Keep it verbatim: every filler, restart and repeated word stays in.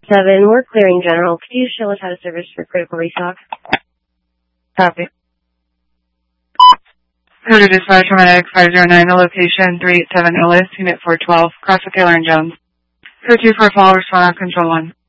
seven, we're clearing general. Could you show us how to service for critical restock? Copy. Code to dispatch paramedic five zero nine, the location three eight seven Ellis, Unit four twelve, cross with Taylor and Jones. Code two for follow, respond, control one.